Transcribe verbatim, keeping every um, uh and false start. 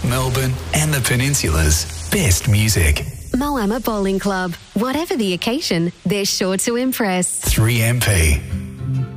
Melbourne and the Peninsula's best music. Moama Bowling Club. Whatever the occasion, they're sure to impress. three M P.